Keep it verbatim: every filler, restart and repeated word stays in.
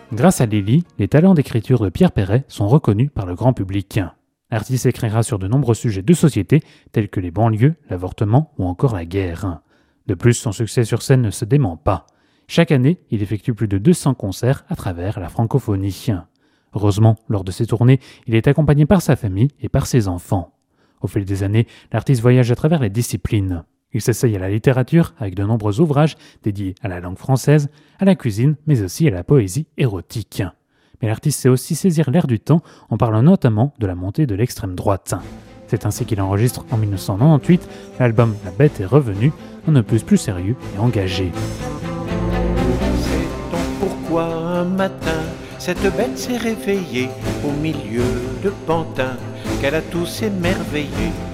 Grâce à Lily, les talents d'écriture de Pierre Perret sont reconnus par le grand public. L'artiste écrira sur de nombreux sujets de société tels que les banlieues, l'avortement ou encore la guerre. De plus, son succès sur scène ne se dément pas. Chaque année, il effectue plus de deux cents concerts à travers la francophonie. Heureusement, lors de ses tournées, il est accompagné par sa famille et par ses enfants. Au fil des années, l'artiste voyage à travers les disciplines. Il s'essaye à la littérature avec de nombreux ouvrages dédiés à la langue française, à la cuisine, mais aussi à la poésie érotique. Mais l'artiste sait aussi saisir l'air du temps en parlant notamment de la montée de l'extrême droite. C'est ainsi qu'il enregistre en dix-neuf cent quatre-vingt-dix-huit l'album La Bête est revenue, un opus plus sérieux et engagé. Sait-on pourquoi un matin cette bête s'est réveillée au milieu de pantins, qu'elle a tous émerveillés?